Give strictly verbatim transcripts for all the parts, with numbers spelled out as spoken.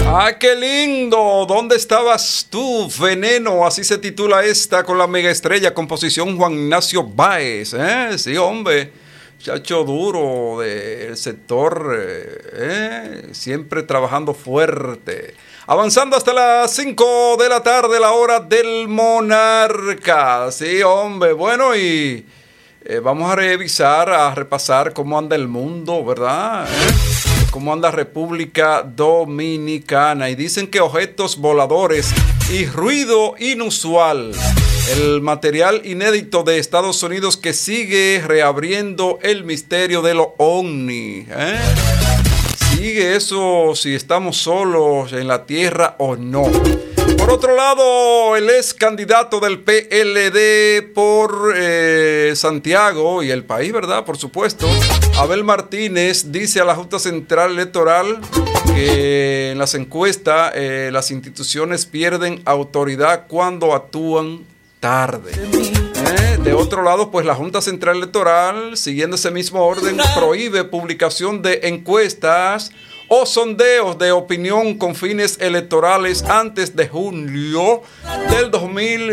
¡Ah, qué lindo! ¿Dónde estabas tú, Veneno? Así se titula esta con la mega estrella, composición Juan Ignacio Báez. ¿Eh? Sí, hombre, chacho duro del sector, eh, siempre trabajando fuerte. Avanzando hasta las cinco de la tarde, la hora del Monarca. Sí, hombre, bueno, y eh, vamos a revisar, a repasar cómo anda el mundo, ¿verdad? ¿Eh? Cómo anda República Dominicana. Y dicen que objetos voladores y ruido inusual. El material inédito de Estados Unidos que sigue reabriendo el misterio de lo ovni. ¿Eh? ¿Sigue eso si estamos solos en la Tierra o no? Por otro lado, el ex candidato del P L D por eh, Santiago y el país, ¿verdad? Por supuesto, Abel Martínez dice a la Junta Central Electoral que en las encuestas eh, las instituciones pierden autoridad cuando actúan tarde. ¿Eh? De otro lado, pues la Junta Central Electoral, siguiendo ese mismo orden, prohíbe publicación de encuestas o sondeos de opinión con fines electorales antes de julio del dos mil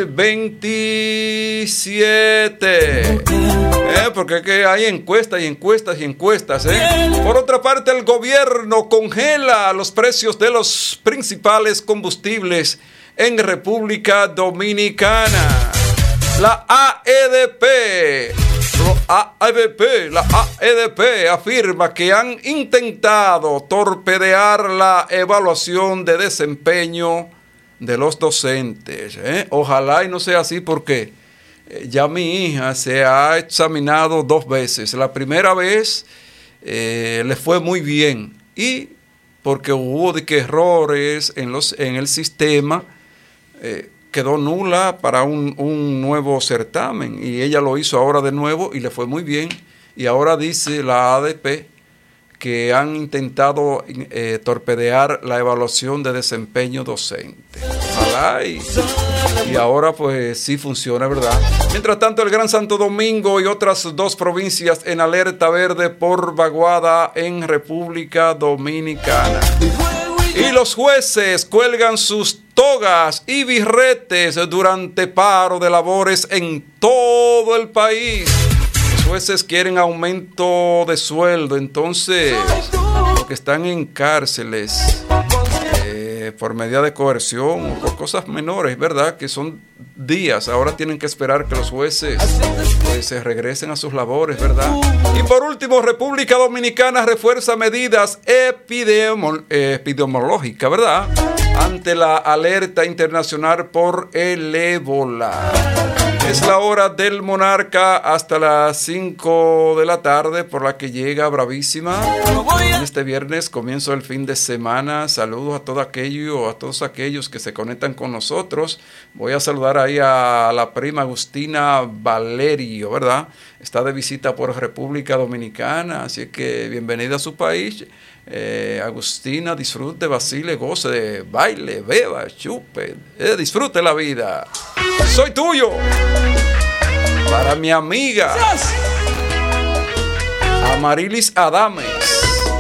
veintisiete. Eh, porque es que hay encuestas y encuestas y encuestas. ¿eh? Por otra parte, el gobierno congela los precios de los principales combustibles en República Dominicana. La A E D P, la A E D P, la A E D P afirma que han intentado torpedear la evaluación de desempeño de los docentes. ¿eh? Ojalá y no sea así porque ya mi hija se ha examinado dos veces. La primera vez eh, le fue muy bien y porque hubo de que errores en, los, en el sistema, eh, quedó nula para un, un nuevo certamen y ella lo hizo ahora de nuevo y le fue muy bien. Y ahora dice la A D P que han intentado eh, torpedear la evaluación de desempeño docente. Ojalá y, y ahora pues sí funciona, ¿verdad? Mientras tanto, el Gran Santo Domingo y otras dos provincias en alerta verde por vaguada en República Dominicana. Y los jueces cuelgan sus togas y birretes durante paro de labores en todo el país. Los jueces quieren aumento de sueldo, entonces los que están en cárceles eh, por medida de coerción o por cosas menores, ¿verdad? Que son días, ahora tienen que esperar que los jueces pues, se regresen a sus labores, ¿verdad? Y por último, República Dominicana refuerza medidas epidemo- epidemiológicas, ¿verdad? Ante la alerta internacional por el ébola. Es la hora del Monarca hasta las cinco de la tarde, por la que llega bravísima. Este viernes comienzo el fin de semana. Saludos a todo aquello, a todos aquellos que se conectan con nosotros. Voy a saludar ahí a la prima Agustina Valerio, ¿verdad? Está de visita por República Dominicana, así que bienvenida a su país. Eh, Agustina, disfrute, vacile, goce, baile, beba, chupe, eh, disfrute la vida. Soy tuyo. Para mi amiga Amarilis Adame.